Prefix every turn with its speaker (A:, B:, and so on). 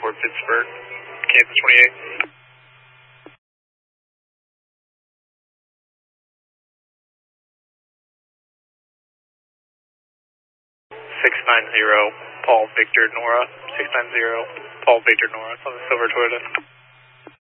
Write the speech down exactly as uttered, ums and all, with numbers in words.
A: Port Pittsburgh, Kansas twenty-eight. six nine zero, Paul Victor Nora, six nine zero, Paul Victor Nora, on the silver Toyota.